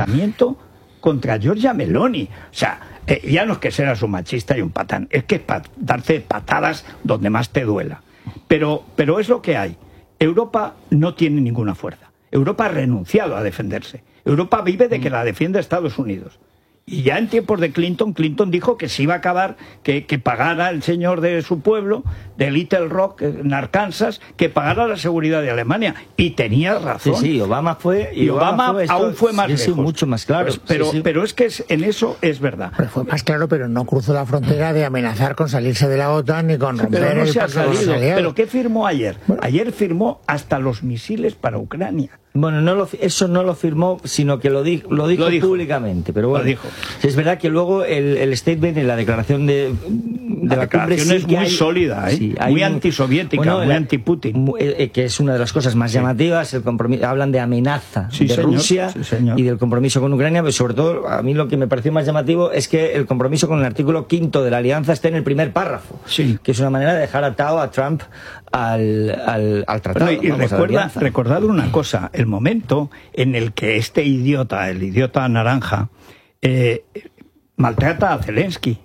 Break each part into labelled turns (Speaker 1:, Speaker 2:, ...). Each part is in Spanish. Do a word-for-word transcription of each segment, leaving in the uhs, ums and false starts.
Speaker 1: alzamiento contra Giorgia Meloni. O sea, eh, ya no es que seas un machista y un patán, es que es para darte patadas donde más te duela. Pero, pero es lo que hay. Europa no tiene ninguna fuerza. Europa ha renunciado a defenderse. Europa vive de que la defiende Estados Unidos. Y ya en tiempos de Clinton, Clinton dijo que se iba a acabar, que, que pagara el señor de su pueblo, de Little Rock, en Arkansas, que pagara la seguridad de Alemania. Y tenía razón.
Speaker 2: Sí, sí, Obama fue...
Speaker 1: Y, y Obama, Obama fue esto,
Speaker 2: aún
Speaker 1: fue más
Speaker 2: sí,
Speaker 1: lejos.
Speaker 2: Sí, mucho más claro.
Speaker 1: Pues, pero,
Speaker 2: sí, sí.
Speaker 1: pero es que es, en eso es verdad.
Speaker 3: Pero fue más claro, pero no cruzó la frontera de amenazar con salirse de la OTAN ni con romper
Speaker 1: pero no
Speaker 3: el
Speaker 1: se ha
Speaker 3: pacto de los
Speaker 1: salido.
Speaker 3: aliados.
Speaker 1: ¿Pero qué firmó ayer? Bueno. Ayer firmó hasta los misiles para Ucrania.
Speaker 2: Bueno, no lo, eso no lo firmó, sino que lo, di, lo, dijo,
Speaker 1: lo dijo
Speaker 2: públicamente. Pero bueno,
Speaker 1: lo dijo.
Speaker 2: Es verdad que luego el, el statement en la declaración de, de
Speaker 1: la,
Speaker 2: la cumbre
Speaker 1: declaración
Speaker 2: sí
Speaker 1: es
Speaker 2: que
Speaker 1: muy
Speaker 2: hay,
Speaker 1: sólida, ¿eh?
Speaker 2: sí, hay
Speaker 1: muy
Speaker 2: un,
Speaker 1: antisoviética,
Speaker 2: bueno,
Speaker 1: muy
Speaker 2: la,
Speaker 1: anti-Putin.
Speaker 2: Eh, que es una de las cosas más llamativas. El compromiso, hablan de amenaza
Speaker 1: sí,
Speaker 2: de
Speaker 1: señor,
Speaker 2: Rusia
Speaker 1: sí, señor.
Speaker 2: y del compromiso con Ucrania, pero sobre todo a mí lo que me pareció más llamativo es que el compromiso con el artículo quinto de la alianza esté en el primer párrafo,
Speaker 1: sí.
Speaker 2: que es una manera de dejar atado a Trump al, al, al tratado.
Speaker 1: Bueno, y
Speaker 2: vamos,
Speaker 1: recuerda, recordad una cosa, el momento en el que este idiota, el idiota naranja, eh, maltrata a Zelensky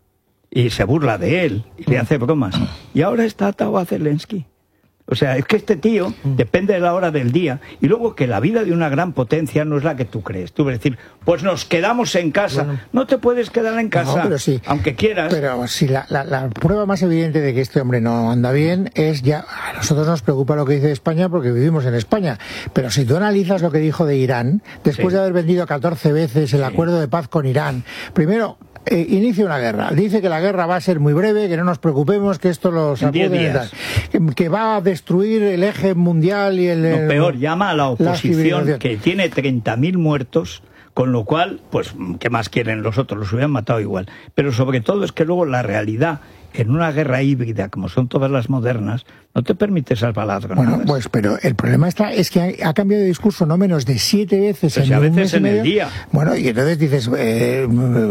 Speaker 1: y se burla de él y le hace bromas, y ahora está atado a Zelensky. O sea, es que este tío depende de la hora del día, y luego que la vida de una gran potencia no es la que tú crees. Tú vas a decir, pues nos quedamos en casa. Bueno, no te puedes quedar en casa, no,
Speaker 3: pero sí,
Speaker 1: aunque quieras.
Speaker 3: Pero sí, la, la, la prueba más evidente de que este hombre no anda bien es ya, a nosotros nos preocupa lo que dice España porque vivimos en España, pero si tú analizas lo que dijo de Irán, después sí. de haber vendido catorce veces el sí. acuerdo de paz con Irán, primero... Eh, inicia una guerra. Dice que la guerra va a ser muy breve, que no nos preocupemos, que esto lo sacuden, que, que va a destruir el eje mundial y el...
Speaker 1: Lo peor, llama a la oposición, la que tiene treinta mil muertos, con lo cual, pues, ¿qué más quieren los otros? Los hubieran matado igual. Pero sobre todo es que luego la realidad, en una guerra híbrida, como son todas las modernas, no te permite salvar las granadas.
Speaker 3: Bueno, pues, pero el problema está es que ha, ha cambiado de discurso no menos de siete veces
Speaker 1: pues
Speaker 3: en
Speaker 1: a
Speaker 3: un
Speaker 1: veces
Speaker 3: mes y
Speaker 1: en
Speaker 3: medio.
Speaker 1: el día.
Speaker 3: Bueno, y entonces dices... Eh,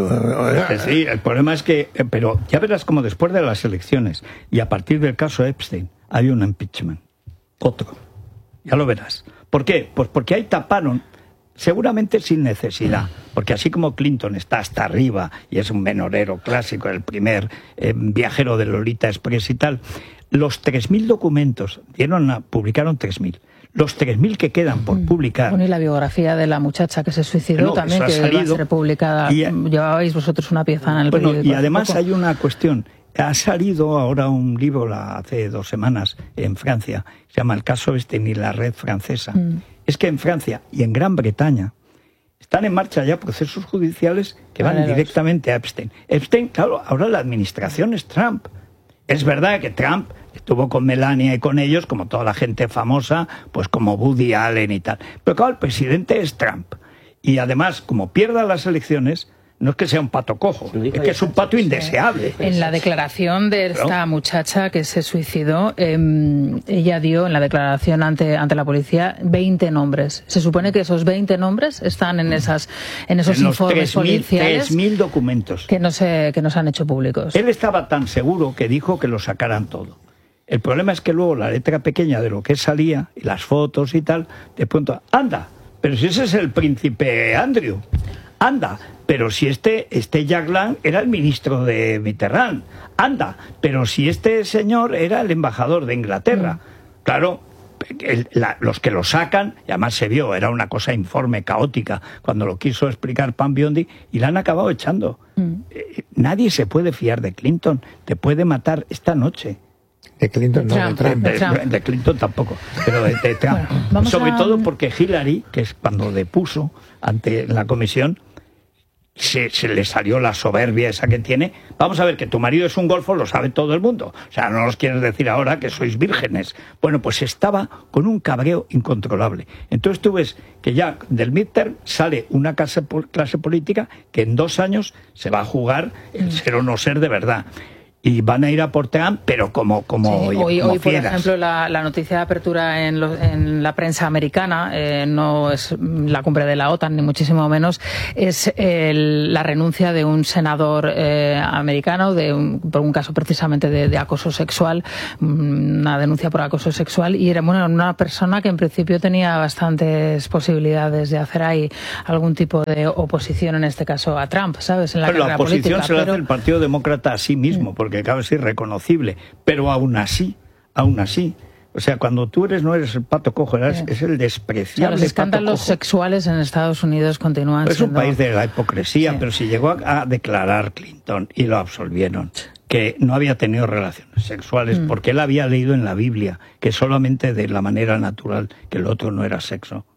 Speaker 1: eh, sí, el problema es que... Eh, pero ya verás como después de las elecciones, y a partir del caso Epstein, hay un impeachment. Otro. Ya lo verás. ¿Por qué? Pues porque ahí taparon... Seguramente sin necesidad, porque así como Clinton está hasta arriba y es un menorero clásico, el primer eh, viajero de Lolita Express y tal, los tres mil documentos, dieron a, publicaron tres mil. Los tres mil que quedan por publicar...
Speaker 4: Bueno, y la biografía de la muchacha que se suicidó no, también, que salido, va a ser publicada. Y, Llevabais vosotros una pieza en el
Speaker 1: bueno,
Speaker 4: periódico.
Speaker 1: Y además hay una cuestión. Ha salido ahora un libro la, hace dos semanas en Francia, se llama El caso Epstein y la red francesa. Mm. Es que en Francia y en Gran Bretaña están en marcha ya procesos judiciales que van vale, directamente a Epstein. Epstein, claro, ahora la administración es Trump. Es verdad que Trump estuvo con Melania y con ellos, como toda la gente famosa, pues como Woody Allen y tal. Pero claro, el presidente es Trump. Y además, como pierda las elecciones... No es que sea un pato cojo, es que es un pato indeseable.
Speaker 4: En la declaración de esta ¿Pero? muchacha que se suicidó, eh, ella dio en la declaración ante, ante la policía veinte nombres. Se supone que esos veinte nombres están en esas en esos
Speaker 1: en
Speaker 4: informes policiales.
Speaker 1: tres mil documentos.
Speaker 4: Que no, se, que no se han hecho públicos.
Speaker 1: Él estaba tan seguro que dijo que lo sacaran todo. El problema es que luego la letra pequeña de lo que salía, y las fotos y tal, de pronto, anda, pero si ese es el príncipe Andrew. Anda, pero si este, este Jack Lang era el ministro de Mitterrand. Anda, pero si este señor era el embajador de Inglaterra. Mm. Claro, el, la, los que lo sacan, y además se vio, era una cosa informe, caótica, cuando lo quiso explicar Pam Biondi, y la han acabado echando. Mm. Eh, nadie se puede fiar de Clinton, te puede matar esta noche.
Speaker 3: De Clinton, no,
Speaker 4: Trump,
Speaker 3: de Trump.
Speaker 1: De, de, de Clinton tampoco, pero de, de Trump. Bueno, sobre a... todo porque Hillary, que es cuando depuso ante la comisión, se, se le salió la soberbia esa que tiene. Vamos a ver, que tu marido es un golfo, lo sabe todo el mundo. O sea, no os quieres decir ahora que sois vírgenes. Bueno, pues estaba con un cabreo incontrolable. Entonces tú ves que ya del midterm sale una clase, clase política que en dos años se va a jugar el ser o no ser de verdad. y van a ir a por Trump, pero como como,
Speaker 4: sí, hoy,
Speaker 1: como
Speaker 4: hoy por
Speaker 1: fieras.
Speaker 4: ejemplo, la, la noticia de apertura en, lo, en la prensa americana, eh, no es la cumbre de la OTAN, ni muchísimo menos, es el, la renuncia de un senador eh, americano de un, por un caso precisamente de, de acoso sexual, una denuncia por acoso sexual, y era bueno, una persona que en principio tenía bastantes posibilidades de hacer ahí algún tipo de oposición, en este caso a Trump, ¿sabes? En la,
Speaker 1: pero la oposición
Speaker 4: política,
Speaker 1: se la
Speaker 4: pero...
Speaker 1: hace el Partido Demócrata a sí mismo, porque claro, es irreconocible, pero aún así, aún así, o sea, cuando tú eres, no eres el pato cojo, eres,
Speaker 4: sí.
Speaker 1: es el despreciable.
Speaker 4: O sea, los escándalos
Speaker 1: pato cojo.
Speaker 4: sexuales en Estados Unidos continúan
Speaker 1: Es
Speaker 4: siendo...
Speaker 1: un país de la hipocresía,
Speaker 4: sí.
Speaker 1: pero si llegó a, a declarar Clinton y lo absolvieron, que no había tenido relaciones sexuales, mm. porque él había leído en la Biblia que solamente de la manera natural, que el otro no era sexo.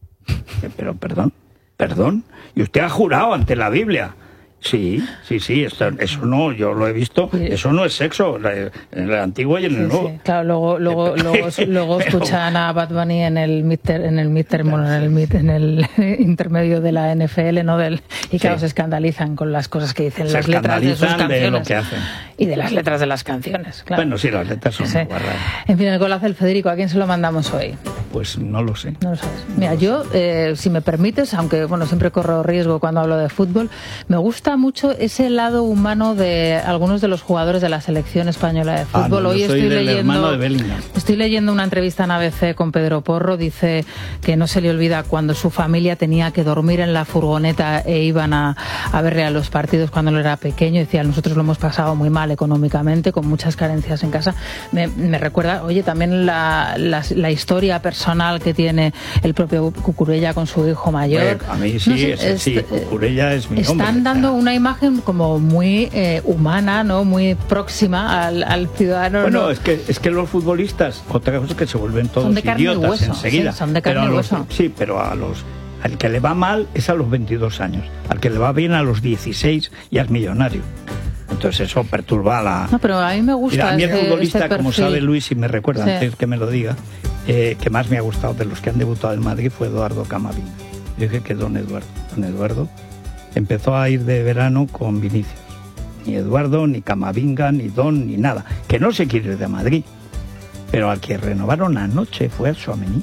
Speaker 1: Pero perdón, perdón, y usted ha jurado ante la Biblia. Sí, sí, sí, esto, eso no, yo lo he visto, eso no es sexo, en el antiguo y en el
Speaker 4: sí,
Speaker 1: nuevo.
Speaker 4: Sí. Claro, luego, luego, luego, luego escuchan a Bad Bunny en el midterm, en el midterm, en el, mid, en el intermedio de la N F L, ¿no? Del, y claro, sí. se escandalizan con las cosas que dicen,
Speaker 1: se
Speaker 4: las letras de sus canciones.
Speaker 1: De lo que hacen.
Speaker 4: Y de las letras de las canciones, claro.
Speaker 1: Bueno, sí, las letras son
Speaker 4: sí.
Speaker 1: guarradas.
Speaker 4: En fin, el golazo del Federico, ¿a quién se lo mandamos hoy?
Speaker 1: Pues no lo sé.
Speaker 4: No lo sabes. Mira, yo, eh, si me permites, aunque bueno, siempre corro riesgo cuando hablo de fútbol, me gusta mucho ese lado humano de algunos de los jugadores de la selección española de fútbol.
Speaker 1: Ah, no,
Speaker 4: hoy
Speaker 1: yo soy
Speaker 4: estoy
Speaker 1: del
Speaker 4: leyendo,
Speaker 1: hermano de Bellingham.
Speaker 4: estoy leyendo una entrevista en A B C con Pedro Porro. Dice que no se le olvida cuando su familia tenía que dormir en la furgoneta e iban a, a verle a los partidos cuando él era pequeño. Decía, nosotros lo hemos pasado muy mal económicamente, con muchas carencias en casa. Me, me recuerda, oye, también la, la, la historia personal que tiene el propio Cucurella con su hijo mayor.
Speaker 1: Bueno, a mí sí,
Speaker 4: no sé,
Speaker 1: ese,
Speaker 4: es,
Speaker 1: sí, Cucurella es mi
Speaker 4: Están
Speaker 1: hombre.
Speaker 4: dando una imagen como muy eh, humana, ¿no? Muy próxima al, al ciudadano.
Speaker 1: Bueno,
Speaker 4: ¿no?
Speaker 1: es que es que los futbolistas, otra cosa es que se vuelven todos
Speaker 4: son de carne
Speaker 1: idiotas
Speaker 4: y hueso,
Speaker 1: enseguida.
Speaker 4: Sí, son de carne
Speaker 1: pero
Speaker 4: y
Speaker 1: los,
Speaker 4: hueso.
Speaker 1: Sí, pero a los al que le va mal es a los veintidós años, al que le va bien a los dieciséis y al millonario. Entonces eso perturba a la...
Speaker 4: No, pero a mí me gusta.
Speaker 1: Mira, a mí el
Speaker 4: este,
Speaker 1: futbolista,
Speaker 4: este
Speaker 1: como sabe Luis, y me recuerda
Speaker 4: sí.
Speaker 1: antes que me lo diga, eh, que más me ha gustado de los que han debutado en Madrid fue Eduardo Camavinga. Yo dije que don Eduardo. Don Eduardo empezó a ir de verano con Vinicius. Ni Eduardo, ni Camavinga, ni Don, ni nada. Que no se quiere ir de Madrid. Pero al que renovaron anoche fue a Tchouaméni,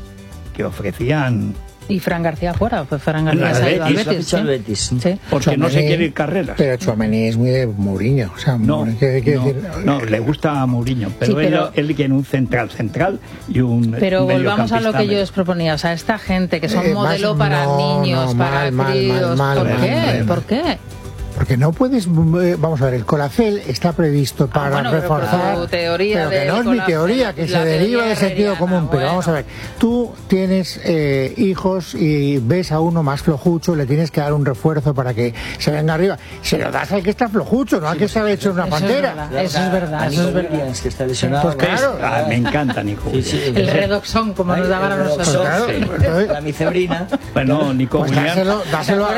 Speaker 1: que ofrecían...
Speaker 4: Y Fran García fuera, pues Fran García se ha ido al Betis.
Speaker 2: ¿sí? Betis.
Speaker 4: Sí.
Speaker 1: Porque Tchouaméni, no se quiere ir carreras.
Speaker 3: Pero Tchouaméni es muy de Mourinho. O sea,
Speaker 1: no,
Speaker 3: ¿qué, qué
Speaker 1: no,
Speaker 3: decir?
Speaker 1: no, le gusta a Mourinho, pero,
Speaker 4: sí, pero
Speaker 1: él, él quiere un central central y un
Speaker 4: Pero volvamos a lo que
Speaker 1: medio.
Speaker 4: yo os proponía. O sea, esta gente que son eh, modelo
Speaker 3: más,
Speaker 4: para
Speaker 3: no,
Speaker 4: niños,
Speaker 3: no,
Speaker 4: para
Speaker 3: mal,
Speaker 4: críos,
Speaker 3: mal, mal,
Speaker 4: ¿por
Speaker 3: mal,
Speaker 4: qué?
Speaker 3: mal, mal.
Speaker 4: ¿Por qué?
Speaker 3: Porque no puedes, vamos a ver, el Colacel está previsto para
Speaker 4: ah, bueno,
Speaker 3: reforzar,
Speaker 4: pero, teoría
Speaker 3: pero que no es mi teoría, que se deriva del sentido común. Pero bueno. Vamos a ver, tú tienes eh, hijos y ves a uno más flojucho, le tienes que dar un refuerzo para que se venga arriba. Se lo das al que está flojucho, no al que está hecho una pantera.
Speaker 4: Eso es verdad, eso es verdad. Eso es verdad.
Speaker 2: Que está lesionado.
Speaker 3: Pues claro.
Speaker 1: Ah, me encanta Nico
Speaker 2: sí, sí,
Speaker 4: el redoxón, como nos daban a nosotros.
Speaker 3: Pues claro,
Speaker 2: sí.
Speaker 3: entonces,
Speaker 2: la micebrina.
Speaker 1: Bueno, Nico
Speaker 3: pues
Speaker 1: Williams.
Speaker 3: dáselo, dáselo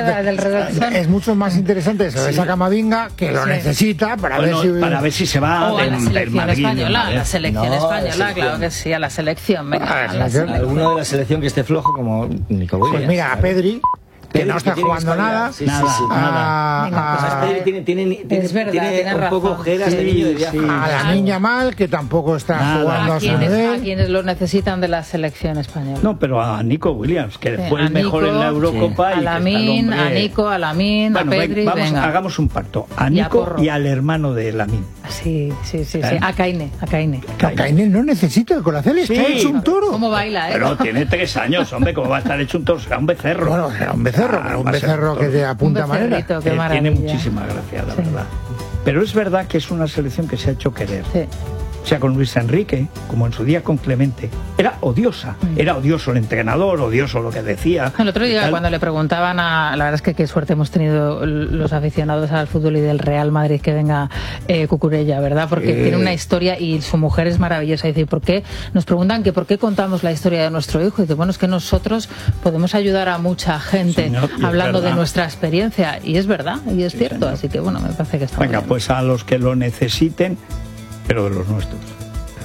Speaker 3: a, es mucho más interesante eso de esa Camavinga que lo sí. necesita para,
Speaker 1: bueno,
Speaker 3: ver si...
Speaker 1: para ver si se va
Speaker 4: o
Speaker 1: del,
Speaker 4: a la selección
Speaker 1: Madrid,
Speaker 4: española,
Speaker 1: ¿no?
Speaker 4: la selección
Speaker 2: no,
Speaker 4: española,
Speaker 2: la selección.
Speaker 4: claro que sí, a la selección, venga,
Speaker 3: Ah,
Speaker 4: a la
Speaker 3: selección.
Speaker 4: selección.
Speaker 2: Alguno de la selección que esté flojo como Nico Williams.
Speaker 3: Pues mira, a Pedri, que no está jugando nada,
Speaker 2: sí,
Speaker 1: nada,
Speaker 2: sí, sí.
Speaker 1: nada.
Speaker 3: A,
Speaker 4: Venga, pues
Speaker 3: a,
Speaker 2: Pedri tiene, tiene, tiene,
Speaker 4: es verdad,
Speaker 2: tiene
Speaker 4: tienes
Speaker 2: un
Speaker 4: razón.
Speaker 2: poco ojeras
Speaker 1: Sí,
Speaker 2: de niño de viaje.
Speaker 1: sí.
Speaker 3: a la niña mal, que tampoco está
Speaker 1: Nada.
Speaker 3: jugando
Speaker 4: a,
Speaker 3: a su
Speaker 4: quienes, a
Speaker 3: nivel.
Speaker 4: quienes lo necesitan de la selección española.
Speaker 1: No, pero a Nico Williams, que
Speaker 4: Sí,
Speaker 1: fue
Speaker 4: a
Speaker 1: el mejor
Speaker 4: Nico,
Speaker 1: en la Eurocopa.
Speaker 4: a
Speaker 1: y
Speaker 4: Lamine,
Speaker 1: que está el
Speaker 4: a
Speaker 1: hombre...
Speaker 4: Nico, a Lamine,
Speaker 1: bueno,
Speaker 4: a Pedri,
Speaker 1: ven, vamos,
Speaker 4: venga.
Speaker 1: hagamos un pacto. A
Speaker 4: Y a
Speaker 1: Nico
Speaker 4: Porro.
Speaker 1: y al hermano de Lamine.
Speaker 4: Sí, sí, sí, sí.
Speaker 1: ¿Eh?
Speaker 4: A Caine, a Caine.
Speaker 3: Caine no necesita el Colacel, está
Speaker 1: Sí.
Speaker 3: hecho un toro.
Speaker 4: ¿Cómo baila, eh?
Speaker 1: Pero tiene tres años, hombre, ¿cómo va a estar hecho un toro? Será un becerro.
Speaker 3: Bueno, era un becerro,
Speaker 1: Ah,
Speaker 3: pero un
Speaker 1: va a ser
Speaker 3: becerro
Speaker 1: un
Speaker 3: que
Speaker 1: toro.
Speaker 3: te apunta
Speaker 4: Un
Speaker 3: manera.
Speaker 4: becerrito, qué
Speaker 1: Eh,
Speaker 4: maravilla.
Speaker 1: tiene muchísima gracia, la
Speaker 4: Sí.
Speaker 1: verdad. Pero es verdad que es una selección que se ha hecho querer.
Speaker 4: Sí.
Speaker 1: O sea, con Luis Enrique, como en su día con Clemente, era odiosa. Era odioso el entrenador, odioso lo que decía.
Speaker 4: El otro día,
Speaker 1: Tal.
Speaker 4: cuando le preguntaban a... La verdad es que qué suerte hemos tenido los aficionados al fútbol y del Real Madrid que venga eh, Cucurella, ¿verdad? Porque
Speaker 1: Eh.
Speaker 4: tiene una historia y su mujer es maravillosa. Y dice, ¿por qué? Nos preguntan que por qué contamos la historia de nuestro hijo. Y dice, bueno, es que nosotros podemos ayudar a mucha gente
Speaker 1: Señor, y es
Speaker 4: hablando de
Speaker 1: verdad.
Speaker 4: nuestra experiencia. Y es verdad, y es
Speaker 1: Sí,
Speaker 4: cierto.
Speaker 1: señor.
Speaker 4: Así que, bueno, me parece que está
Speaker 1: Venga,
Speaker 4: muy bien.
Speaker 1: pues a los que lo necesiten, pero de los nuestros.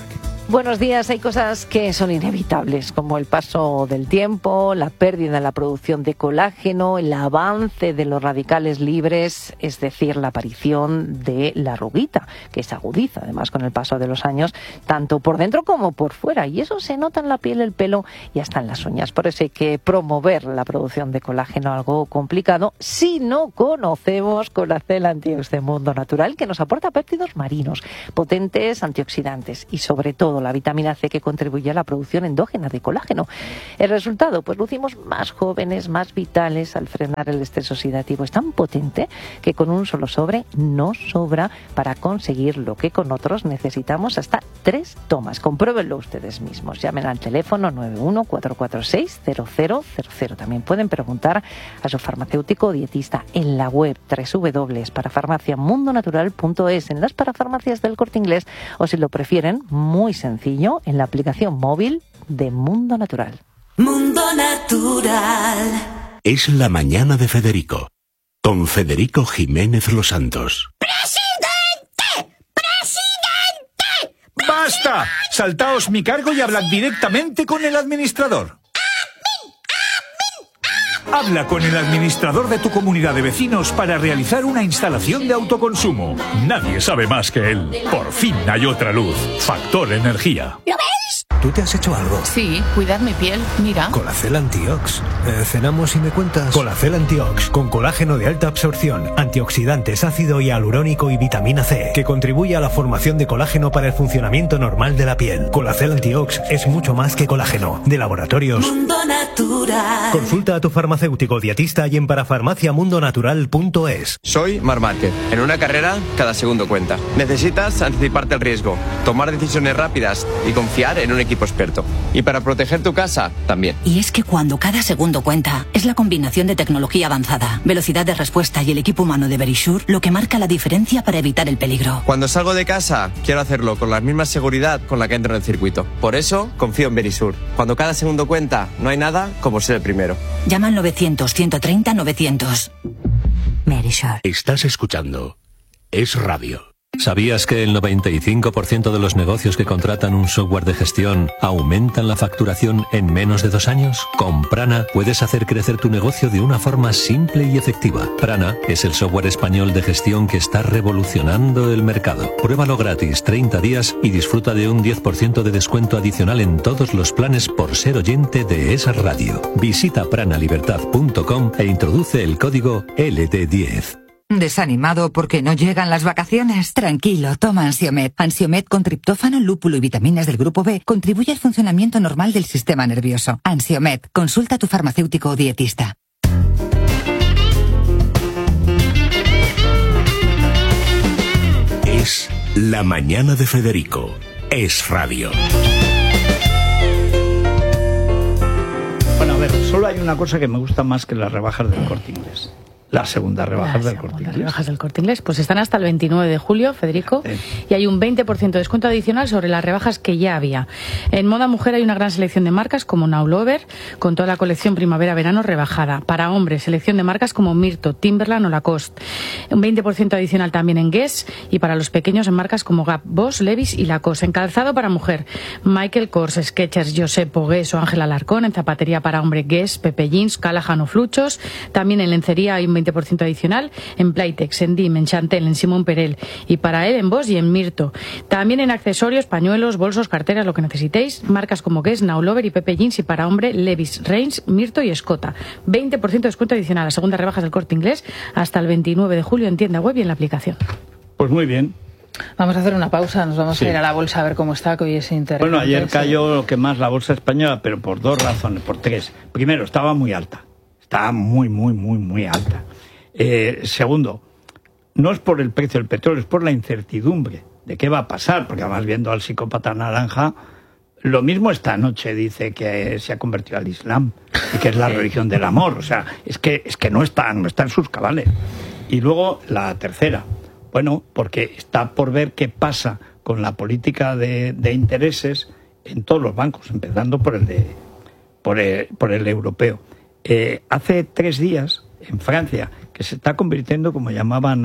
Speaker 5: Buenos días. Hay cosas que son inevitables, como el paso del tiempo, la pérdida en la producción de colágeno, el avance de los radicales libres, es decir, la aparición de la arruguita, que se agudiza además con el paso de los años, tanto por dentro como por fuera. Y eso se nota en la piel, el pelo y hasta en las uñas. Por eso hay que promover la producción de colágeno, algo complicado, si no conocemos Colacel Antiox de Mundo Natural, que nos aporta péptidos marinos, potentes antioxidantes y sobre todo la vitamina C, que contribuye a la producción endógena de colágeno. El resultado, pues lucimos más jóvenes, más vitales al frenar el estrés oxidativo. Es tan potente que con un solo sobre no sobra para conseguir lo que con otros necesitamos hasta tres tomas. Compruébenlo ustedes mismos. Llamen al teléfono nueve uno cuatro cuatro seis cero cero cero cero. También pueden preguntar a su farmacéutico o dietista en la web doble u doble u doble u punto para farmacia mundo natural punto es, en las parafarmacias del Corte Inglés, o si lo prefieren, muy sencillo, en la aplicación móvil de Mundo Natural.
Speaker 6: Mundo Natural.
Speaker 7: Es la mañana de Federico, con Federico Jiménez Los Santos.
Speaker 6: ¡Presidente! ¡Presidente!
Speaker 8: ¡Basta! Saltaos mi cargo y hablad directamente con el administrador. Habla con el administrador de tu comunidad de vecinos para realizar una instalación de autoconsumo. Nadie sabe más que él. Por fin hay otra luz. Factor Energía.
Speaker 6: ¿Lo veis?
Speaker 9: ¿Tú te has hecho algo?
Speaker 10: Sí, cuidar mi piel, mira.
Speaker 9: Colacel Antiox. Eh, ¿Cenamos y me cuentas? Colacel Antiox, con colágeno de alta absorción, antioxidantes, ácido hialurónico y vitamina C, que contribuye a la formación de colágeno para el funcionamiento normal de la piel. Colacel Antiox es mucho más que colágeno. De Laboratorios
Speaker 6: Mundo Natural.
Speaker 9: Consulta a tu farmacéutico dietista y en parafarmacia mundo natural punto es.
Speaker 11: Soy Mar Márquez. En una carrera, cada segundo cuenta. Necesitas anticiparte al riesgo, tomar decisiones rápidas y confiar en un equipo experto. Y para proteger tu casa, también.
Speaker 12: Y es que cuando cada segundo cuenta, es la combinación de tecnología avanzada, velocidad de respuesta y el equipo humano de Verisure lo que marca la diferencia para evitar el peligro.
Speaker 11: Cuando salgo de casa, quiero hacerlo con la misma seguridad con la que entro en el circuito. Por eso, confío en Verisure. Cuando cada segundo cuenta, no hay nada como ser el primero.
Speaker 12: Llama al novecientos, ciento treinta, novecientos. Verisure.
Speaker 7: Estás escuchando Es Radio.
Speaker 13: ¿Sabías que el noventa y cinco por ciento de los negocios que contratan un software de gestión aumentan la facturación en menos de dos años? Con Prana puedes hacer crecer tu negocio de una forma simple y efectiva. Prana es el software español de gestión que está revolucionando el mercado. Pruébalo gratis treinta días y disfruta de un diez por ciento de descuento adicional en todos los planes por ser oyente de Es Radio. Visita prana libertad punto com e introduce el código L D diez.
Speaker 14: ¿Desanimado porque no llegan las vacaciones? Tranquilo, toma Ansiomed. Ansiomed con triptófano, lúpulo y vitaminas del grupo B contribuye al funcionamiento normal del sistema nervioso. Ansiomed, consulta a tu farmacéutico o dietista.
Speaker 7: Es la mañana de Federico. Es Radio.
Speaker 1: Bueno, a ver, solo hay una cosa que me gusta más que las rebajas del Corte Inglés. Las segundas rebajas
Speaker 4: Las
Speaker 1: del Corte Inglés.
Speaker 4: rebajas del Corte Inglés, pues están hasta el veintinueve de julio, Federico, sí. Y hay un veinte por ciento de descuento adicional sobre las rebajas que ya había. En moda mujer hay una gran selección de marcas como Now Lover, con toda la colección primavera-verano rebajada. Para hombres, selección de marcas como Myrto, Timberland o Lacoste. Un veinte por ciento adicional también en Guess, y para los pequeños en marcas como Gap, Boss, Levi's y Lacoste. En calzado para mujer, Michael Kors, Skechers, Josepo, Guess o Ángela Alarcón. En zapatería para hombre, Guess, Pepe Jeans, Callahan o Fluchos. También en lencería hay un veinte por ciento adicional en Playtex, en Dim, en Chantel, en Simón Perel, y para él en Boss y en Myrto. También en accesorios, pañuelos, bolsos, carteras, lo que necesitéis, marcas como Guess, Now Lover y Pepe Jeans, y para hombre Levi's, Reigns, Myrto y Escota. veinte por ciento de descuento adicional a segundas rebajas del Corte Inglés hasta el veintinueve de julio en tienda web y en la aplicación.
Speaker 1: Pues muy bien.
Speaker 4: Vamos a hacer una pausa, nos vamos
Speaker 1: sí.
Speaker 4: a ir a la bolsa a ver cómo está, que hoy es interesante.
Speaker 1: Bueno, ayer cayó lo que más la bolsa española, pero por dos razones, por tres. Primero, estaba muy alta. Estaba muy, muy, muy, muy alta. Eh, segundo, no es por el precio del petróleo, es por la incertidumbre de qué va a pasar, porque además viendo al psicópata naranja, lo mismo esta noche dice que se ha convertido al Islam y que es la religión del amor. O sea, es que, es que no está, no está en sus cabales. Y luego la tercera, bueno, porque está por ver qué pasa con la política de, de intereses en todos los bancos, empezando por el de por el, por el europeo. Eh, hace tres días, en Francia, que se está convirtiendo, como llamaban a,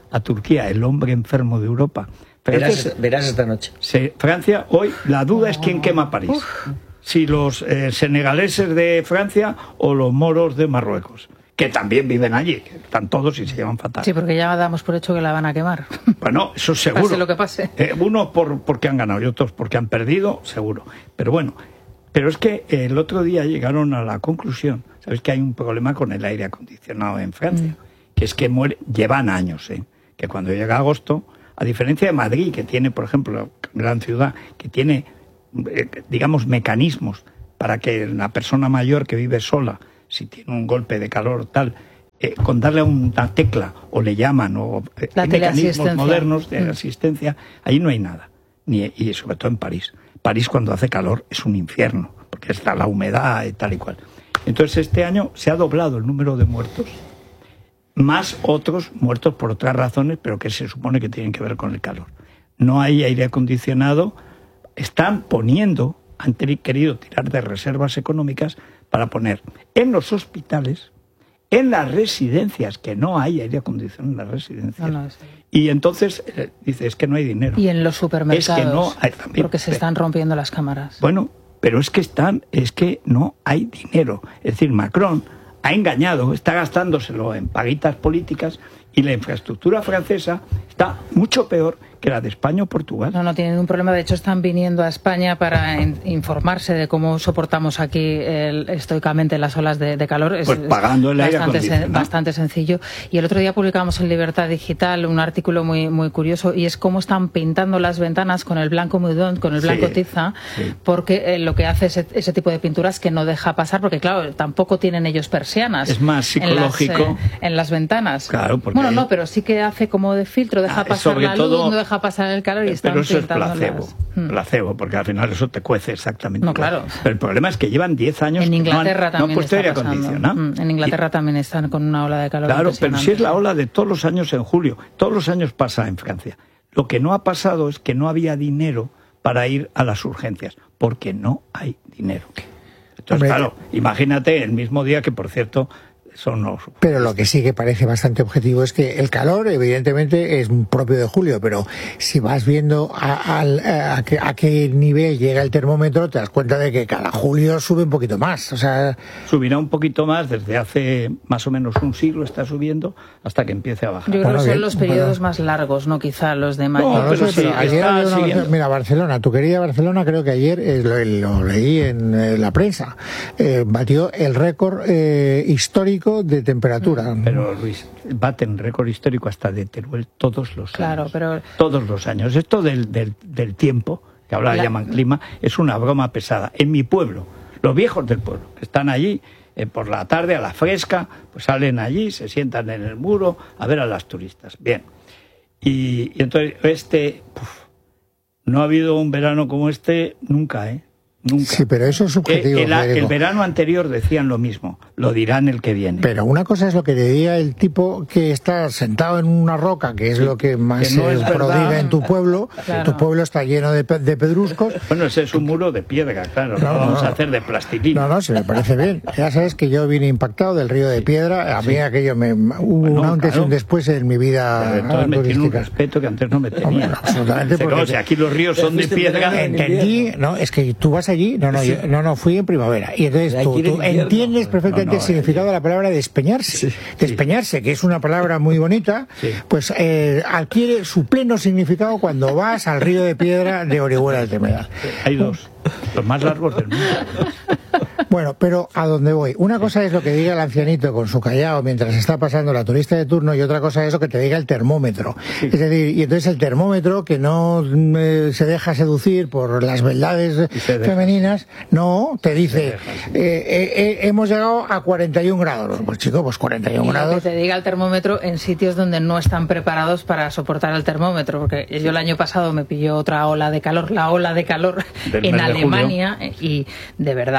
Speaker 1: a Turquía, el hombre enfermo de Europa.
Speaker 2: Verás, es, verás esta noche.
Speaker 1: Se, Francia, hoy la duda es quién quema París. Uf. Si los eh, senegaleses de Francia o los moros de Marruecos, que también viven allí, que están todos y se llevan fatal.
Speaker 4: Sí, porque ya damos por hecho que la van a quemar.
Speaker 1: Bueno, eso seguro.
Speaker 4: Pase lo que pase.
Speaker 1: Eh, unos por, porque han ganado y otros porque han perdido, seguro. Pero bueno, pero es que el otro día llegaron a la conclusión, ¿sabes? Que hay un problema con el aire acondicionado en Francia, mm. que es que muere, llevan años, ¿eh? Que cuando llega agosto, a diferencia de Madrid, que tiene, por ejemplo, gran ciudad, que tiene, eh, digamos, mecanismos para que la persona mayor que vive sola, si tiene un golpe de calor tal, eh, con darle una tecla o le llaman o eh, hay mecanismos modernos de mm. asistencia, ahí no hay nada, ni y sobre todo en París. París cuando hace calor es un infierno, porque está la humedad y tal y cual. Entonces este año se ha doblado el número de muertos, más otros muertos por otras razones, pero que se supone que tienen que ver con el calor. No hay aire acondicionado, están poniendo, han querido tirar de reservas económicas para poner en los hospitales, en las residencias, que no hay aire acondicionado en las residencias. No, no, sí. Y entonces eh, dice, es que no hay dinero.
Speaker 4: Y en los supermercados,
Speaker 1: es que no hay, también,
Speaker 4: porque se están rompiendo las cámaras.
Speaker 1: Bueno, pero es que están, es que no hay dinero. Es decir, Macron ha engañado, está gastándoselo en paguitas políticas y la infraestructura francesa está mucho peor que la de España o Portugal.
Speaker 4: No, no tienen un problema. De hecho, están viniendo a España para in- informarse de cómo soportamos aquí el, estoicamente las olas de, de calor.
Speaker 1: Pues es, pagando el aire
Speaker 4: bastante, sen- bastante sencillo. Y el otro día publicamos en Libertad Digital un artículo muy muy curioso, y es cómo están pintando las ventanas con el blanco Meudon, con el blanco sí, tiza, sí. porque eh, lo que hace ese, ese tipo de pinturas que no deja pasar, porque claro, tampoco tienen ellos persianas.
Speaker 1: Es más psicológico.
Speaker 4: En las, eh, en las ventanas.
Speaker 1: Claro, porque
Speaker 4: bueno, no, pero sí que hace como de filtro, deja
Speaker 1: ah,
Speaker 4: pasar la
Speaker 1: todo,
Speaker 4: luz, no deja pasar el calor y están
Speaker 1: pero eso es
Speaker 4: pintando
Speaker 1: placebo,
Speaker 4: las...
Speaker 1: placebo, porque al final eso te cuece exactamente.
Speaker 4: No, claro.
Speaker 1: Pero el problema es que llevan diez años
Speaker 4: en Inglaterra
Speaker 1: no han,
Speaker 4: también
Speaker 1: no han puesto
Speaker 4: está
Speaker 1: aire acondicionado.
Speaker 4: Mm, en Inglaterra y, también están con una ola de calor.
Speaker 1: Claro, pero si es la ola de todos los años en julio, todos los años pasa en Francia. Lo que no ha pasado es que no había dinero para ir a las urgencias, porque no hay dinero. Entonces, Hombre, claro, imagínate el mismo día que, por cierto, son los...
Speaker 3: Pero lo que sí que parece bastante objetivo es que el calor, evidentemente, es propio de julio, pero si vas viendo a, a, a, qué, a qué nivel llega el termómetro, te das cuenta de que cada julio sube un poquito más. O sea,
Speaker 1: subirá un poquito más desde hace más o menos un siglo, está subiendo hasta que empiece a bajar.
Speaker 4: Yo creo bueno, que son bien, los periodos bueno. más largos, no quizá los de mayo.
Speaker 1: No, pero, no sé, pero sí,
Speaker 3: ayer una, mira, Barcelona, tu querida Barcelona, creo que ayer, eh, lo, lo leí en eh, la prensa, eh, batió el récord eh, histórico de temperatura.
Speaker 1: Pero Luis, baten récord histórico hasta de Teruel todos los
Speaker 4: claro,
Speaker 1: años.
Speaker 4: Pero...
Speaker 1: Todos los años. Esto del, del, del tiempo, que ahora la... llaman clima, es una broma pesada. En mi pueblo, los viejos del pueblo, que están allí eh, por la tarde a la fresca, pues salen allí, se sientan en el muro a ver a las turistas. Bien. Y, y entonces, este, puf, no ha habido un verano como este nunca, ¿eh? Nunca.
Speaker 3: Sí, pero eso es subjetivo.
Speaker 1: El, el, el verano anterior decían lo mismo, lo dirán el que viene.
Speaker 3: Pero una cosa es lo que diría el tipo que está sentado en una roca, que es sí, lo que más que no se prodiga en tu pueblo. Claro. Tu pueblo está lleno de, de pedruscos.
Speaker 1: Bueno, ese es un muro de piedra, claro, no, no vamos no, a hacer de plastilina.
Speaker 3: No, no, se me parece bien. Ya sabes que yo vine impactado del río de piedra, a mí sí. aquello me hubo bueno, un antes y un después en mi vida.
Speaker 1: Pero entonces me tiene un respeto que antes no me tenía.
Speaker 3: No, absolutamente.
Speaker 1: Porque, porque, o sea, aquí los ríos son de piedra.
Speaker 3: Entendí, no, es que tú vas allí, no, no, sí. yo, no, no, fui en primavera. Y entonces tú, tú entiendes perfectamente no, no, el significado de la palabra despeñarse. Sí, despeñarse, sí. que es una palabra muy bonita, sí. pues eh, adquiere su pleno significado cuando vas al río de piedra de Orihuela del Tremedal.
Speaker 1: Hay dos, los más largos del mundo.
Speaker 3: Bueno, pero a dónde voy. Una cosa es lo que diga el ancianito con su callao mientras está pasando la turista de turno y otra cosa es lo que te diga el termómetro. Sí. Es decir, y entonces el termómetro que no eh, se deja seducir por las verdades femeninas, no, te dice, eh, eh, eh, hemos llegado a cuarenta y un grados. Pues chico, pues cuarenta y un
Speaker 4: y
Speaker 3: grados.
Speaker 4: Que te diga el termómetro en sitios donde no están preparados para soportar el termómetro, porque yo el año pasado me pilló otra ola de calor, la ola de calor Del en Alemania, y de verdad que yo no he pasado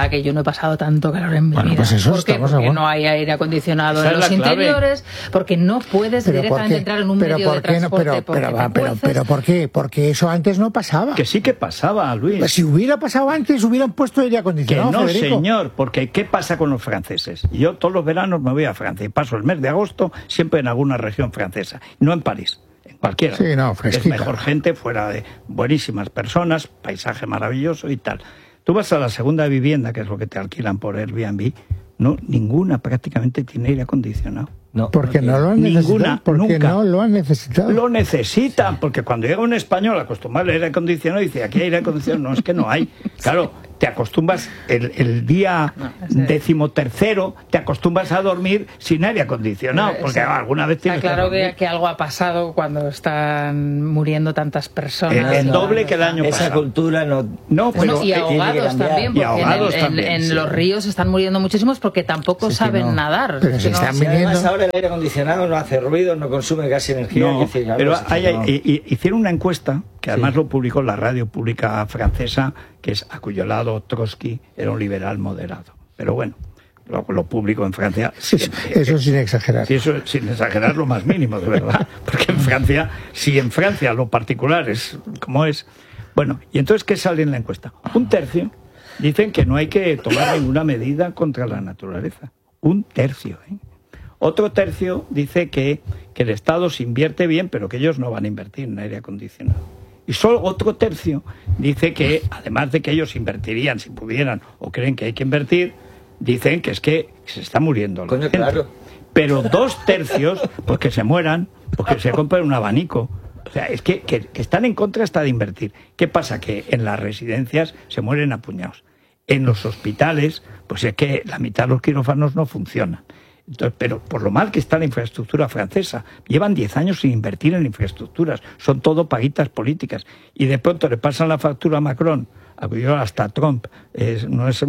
Speaker 4: pasado tanto calor en mi
Speaker 3: bueno,
Speaker 4: vida.
Speaker 3: Pues eso
Speaker 4: ¿Por qué?
Speaker 3: estamos
Speaker 4: Porque
Speaker 3: a...
Speaker 4: no hay aire acondicionado
Speaker 1: Esa
Speaker 4: en
Speaker 1: es
Speaker 4: los
Speaker 1: la clave.
Speaker 4: interiores, porque no puedes
Speaker 3: pero
Speaker 4: directamente
Speaker 3: ¿por
Speaker 4: entrar en un
Speaker 3: pero
Speaker 4: medio
Speaker 3: ¿por
Speaker 4: de
Speaker 3: qué no?
Speaker 4: transporte.
Speaker 3: Pero,
Speaker 4: porque
Speaker 3: pero,
Speaker 4: te
Speaker 3: pero,
Speaker 4: cueces.
Speaker 3: pero, ¿por qué? Porque eso antes no pasaba.
Speaker 1: Que sí que pasaba, Luis.
Speaker 3: Pues si hubiera pasado antes, hubieran puesto aire
Speaker 1: Que
Speaker 3: acondicionado,
Speaker 1: no,
Speaker 3: Federico.
Speaker 1: señor, porque ¿qué pasa con los franceses? Yo todos los veranos me voy a Francia y paso el mes de agosto siempre en alguna región francesa, no en París, en cualquiera.
Speaker 3: Sí, no,
Speaker 1: es
Speaker 3: fresquita.
Speaker 1: mejor gente, fuera de buenísimas personas, paisaje maravilloso y tal. Tú vas a la segunda vivienda, que es lo que te alquilan por Airbnb, no, ninguna prácticamente tiene aire acondicionado.
Speaker 2: No,
Speaker 3: Porque no lo han
Speaker 1: Ninguna,
Speaker 3: necesitado. Porque
Speaker 1: nunca.
Speaker 3: no lo han necesitado.
Speaker 1: Lo necesitan, porque cuando llega un español acostumbrado al aire acondicionado, dice, aquí hay aire acondicionado, no, es que no hay. Claro, te acostumbras el, el día
Speaker 4: No, ese-
Speaker 1: decimotercero, te acostumbras a dormir sin aire acondicionado, porque
Speaker 4: Esa-
Speaker 1: alguna vez
Speaker 4: Está
Speaker 1: tienes
Speaker 4: claro
Speaker 1: que dormir.
Speaker 4: que, que algo ha pasado cuando están muriendo tantas personas.
Speaker 1: El, el doble que el año
Speaker 2: Esa
Speaker 1: pasado.
Speaker 2: cultura no...
Speaker 1: No,
Speaker 4: Bueno,
Speaker 1: pero
Speaker 4: y
Speaker 1: eh,
Speaker 4: ahogados
Speaker 2: cambiar.
Speaker 4: también,
Speaker 1: Y
Speaker 4: porque
Speaker 1: ahogados
Speaker 4: en, el- en-
Speaker 1: también,
Speaker 4: en
Speaker 1: sí.
Speaker 4: los ríos están muriendo muchísimos porque tampoco
Speaker 3: Sí, sí,
Speaker 4: saben
Speaker 3: no.
Speaker 4: nadar.
Speaker 3: Pero
Speaker 4: Es
Speaker 3: se
Speaker 4: que no-
Speaker 3: están
Speaker 2: Si además
Speaker 3: viniendo-
Speaker 2: ahora el aire acondicionado no hace ruido, no consume casi energía.
Speaker 1: no,
Speaker 2: es decir, claro,
Speaker 1: pero
Speaker 2: es que
Speaker 1: hay-
Speaker 2: no.
Speaker 1: hay- y- y- hicieron una encuesta que además
Speaker 2: Sí.
Speaker 1: lo publicó la radio pública francesa, que es Acullolado Trotsky, era un liberal moderado. Pero bueno, lo, lo publicó en Francia.
Speaker 3: Eso,
Speaker 1: siempre.
Speaker 3: eso sin exagerar.
Speaker 1: Sí, eso sin exagerar lo más mínimo, de verdad. Porque en Francia, si en Francia lo particular es como es. Bueno, ¿y entonces qué sale en la encuesta? Un tercio dicen que no hay que tomar ninguna medida contra la naturaleza. Un tercio, ¿eh? Otro tercio dice que, que el Estado se invierte bien, pero que ellos no van a invertir en aire acondicionado. Y solo otro tercio dice que, además de que ellos invertirían si pudieran o creen que hay que invertir, dicen que es que se está muriendo la
Speaker 2: Coño,
Speaker 1: gente.
Speaker 2: claro.
Speaker 1: Pero dos tercios, pues que se mueran, porque se compren un abanico. O sea, es que, que, que están en contra hasta de invertir. ¿Qué pasa? Que en las residencias se mueren a puñados. En los hospitales, pues es que la mitad de los quirófanos no funcionan. Entonces, pero por lo mal que está la infraestructura francesa, llevan diez años sin invertir en infraestructuras, son todo paguitas políticas. Y de pronto le pasan la factura a Macron, a hasta Trump, es, no es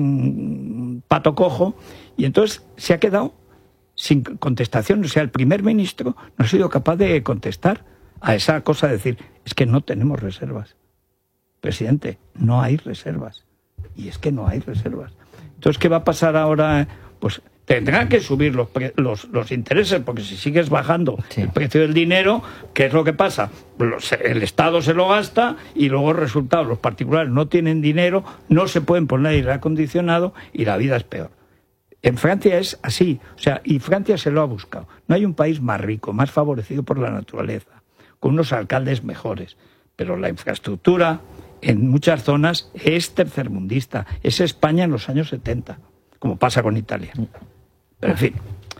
Speaker 1: un pato cojo, y entonces se ha quedado sin contestación. O sea, el primer ministro no ha sido capaz de contestar a esa cosa de decir, es que no tenemos reservas. Presidente, no hay reservas. Y es que no hay reservas. Entonces, ¿qué va a pasar ahora? Pues tendrán que subir los, pre- los, los intereses, porque si sigues bajando
Speaker 2: Sí.
Speaker 1: el precio del dinero, ¿qué es lo que pasa? Los- el Estado se lo gasta y luego el resultado, los particulares no tienen dinero, no se pueden poner aire acondicionado y la vida es peor. En Francia es así, o sea, y Francia se lo ha buscado. No hay un país más rico, más favorecido por la naturaleza, con unos alcaldes mejores, pero la infraestructura en muchas zonas es tercermundista, es España en los años setenta, como pasa con Italia. Pero en fin.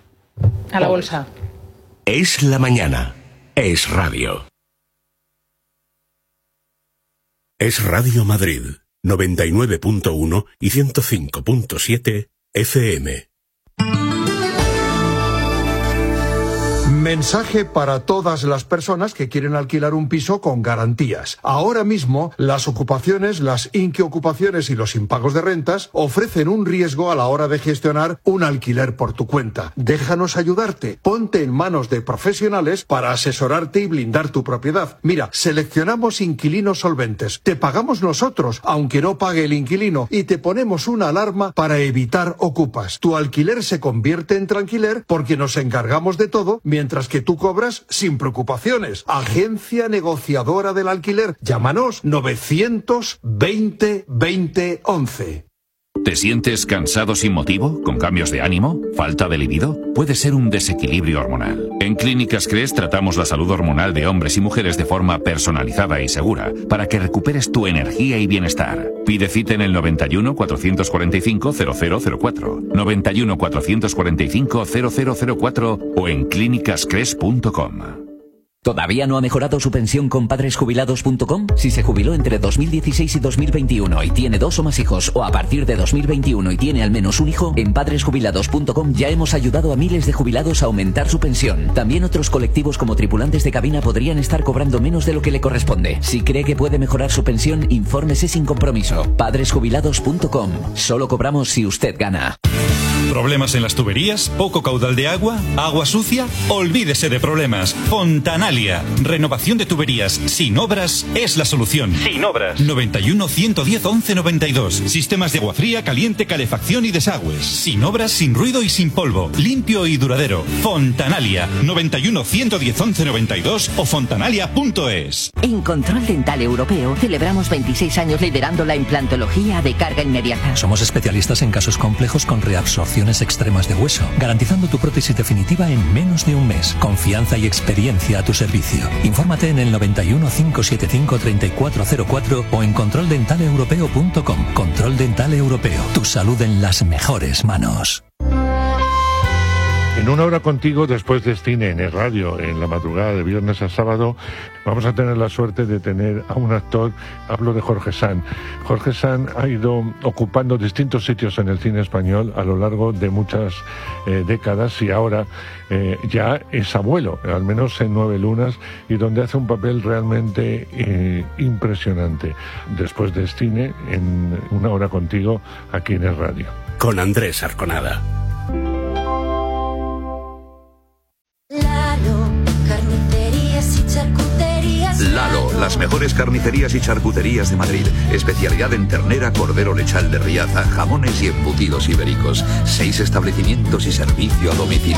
Speaker 4: A la bolsa.
Speaker 7: Es la mañana. Es radio. Es Radio Madrid, noventa y nueve punto uno y ciento cinco punto siete F M.
Speaker 15: Mensaje para todas las personas que quieren alquilar un piso con garantías. Ahora mismo, las ocupaciones, las inquiocupaciones y los impagos de rentas ofrecen un riesgo a la hora de gestionar un alquiler por tu cuenta. Déjanos ayudarte. Ponte en manos de profesionales para asesorarte y blindar tu propiedad. Mira, seleccionamos inquilinos solventes. Te pagamos nosotros, aunque no pague el inquilino, y te ponemos una alarma para evitar ocupas. Tu alquiler se convierte en tranquiler porque nos encargamos de todo, mientras que tú cobras sin preocupaciones. Agencia negociadora del alquiler. Llámanos novecientos veinte veinte once.
Speaker 16: ¿Te sientes cansado sin motivo? ¿Con cambios de ánimo? ¿Falta de libido? Puede ser un desequilibrio hormonal. En Clínicas Cres tratamos la salud hormonal de hombres y mujeres de forma personalizada y segura para que recuperes tu energía y bienestar. Pide cita en el noventa y uno, cuatrocientos cuarenta y cinco, cero cero cero cuatro, noventa y uno, cuatrocientos cuarenta y cinco, cero cero cero cuatro o en clínicas cres punto com.
Speaker 17: ¿Todavía no ha mejorado su pensión con padres jubilados punto com? Si se jubiló entre dos mil dieciséis y dos mil veintiuno y tiene dos o más hijos, o a partir de dos mil veintiuno y tiene al menos un hijo, en padres jubilados punto com ya hemos ayudado a miles de jubilados a aumentar su pensión. También otros colectivos como tripulantes de cabina podrían estar cobrando menos de lo que le corresponde. Si cree que puede mejorar su pensión, infórmese sin compromiso. padres jubilados punto com. Solo cobramos si usted gana.
Speaker 18: ¿Problemas en las tuberías? ¿Poco caudal de agua? ¿Agua sucia? Olvídese de problemas. Fontanalia. Renovación de tuberías sin obras es la solución. Sin obras. noventa y uno, ciento diez, once noventa y dos. Sistemas de agua fría, caliente, calefacción y desagües. Sin obras, sin ruido y sin polvo. Limpio y duradero. Fontanalia. noventa y uno, ciento diez, once noventa y dos o fontanalia punto es.
Speaker 19: En Control Dental Europeo celebramos veintiséis años liderando la implantología de carga inmediata.
Speaker 13: Somos especialistas en casos complejos con reabsorciones extremas de hueso, garantizando tu prótesis definitiva en menos de un mes. Confianza y experiencia a tu servicio. Infórmate en el noventa y uno, cinco setenta y cinco, treinta y cuatro cero cuatro o en control dental europeo punto com. Control Dental Europeo. Tu salud en las mejores manos.
Speaker 20: En Una Hora Contigo, después de cine en el radio, en la madrugada de viernes a sábado, vamos a tener la suerte de tener a un actor. Hablo de Jorge Sanz. Jorge Sanz ha ido ocupando distintos sitios en el cine español a lo largo de muchas eh, décadas y ahora eh, ya es abuelo, al menos en Nueve Lunas, y donde hace un papel realmente eh, impresionante. Después de cine, en Una Hora Contigo, aquí en el radio.
Speaker 7: Con Andrés Arconada.
Speaker 21: Lalo, las mejores carnicerías y charcuterías de Madrid. Especialidad en ternera, cordero lechal de Riaza, jamones y embutidos ibéricos. Seis establecimientos y servicio a domicilio.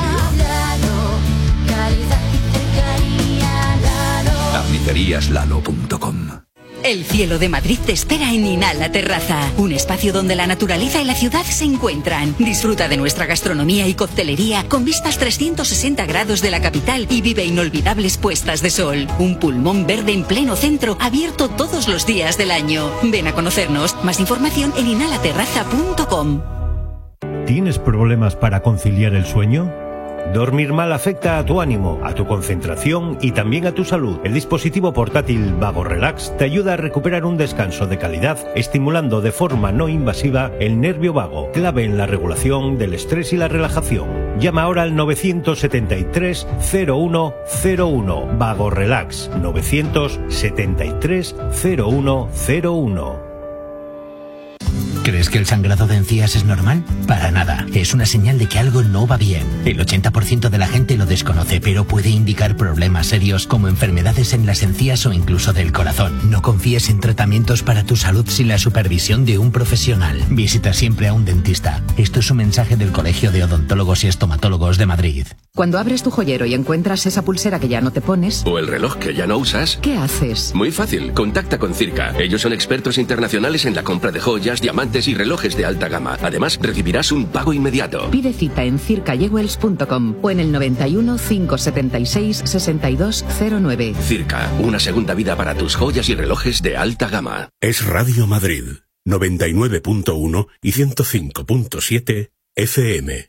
Speaker 21: carnicerías lalo punto com.
Speaker 12: El cielo de Madrid te espera en Inhala Terraza, un espacio donde la naturaleza y la ciudad se encuentran. Disfruta de nuestra gastronomía y coctelería con vistas trescientos sesenta grados de la capital y vive inolvidables puestas de sol. Un pulmón verde en pleno centro, abierto todos los días del año. Ven a conocernos. Más información en inhala terraza punto com.
Speaker 9: ¿Tienes problemas para conciliar el sueño? Dormir mal afecta a tu ánimo, a tu concentración y también a tu salud. El dispositivo portátil Vago Relax te ayuda a recuperar un descanso de calidad, estimulando de forma no invasiva el nervio vago, clave en la regulación del estrés y la relajación. Llama ahora al novecientos setenta y tres, cero uno cero uno. Vago Relax, novecientos setenta y tres, cero uno cero uno.
Speaker 22: ¿Crees que el sangrado de encías es normal? Para nada. Es una señal de que algo no va bien. El ochenta por ciento de la gente lo desconoce, pero puede indicar problemas serios como enfermedades en las encías o incluso del corazón. No confíes en tratamientos para tu salud sin la supervisión de un profesional. Visita siempre a un dentista. Esto es un mensaje del Colegio de Odontólogos y Estomatólogos de Madrid.
Speaker 23: Cuando abres tu joyero y encuentras esa pulsera que ya no te pones,
Speaker 24: o el reloj que ya no usas,
Speaker 23: ¿qué haces?
Speaker 24: Muy fácil, contacta con Circa. Ellos son expertos internacionales en la compra de joyas, diamantes y relojes de alta gama. Además, recibirás un pago inmediato.
Speaker 23: Pide cita en circa jewels punto com o en el noventa y uno, cinco setenta y seis, sesenta y dos cero nueve.
Speaker 24: Circa, una segunda vida para tus joyas y relojes de alta gama.
Speaker 7: Es Radio Madrid, noventa y nueve punto uno y ciento cinco punto siete F M.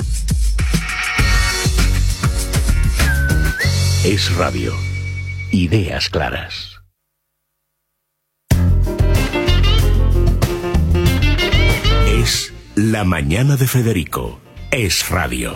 Speaker 7: Es Radio. Ideas claras. Es La Mañana de Federico. Es Radio.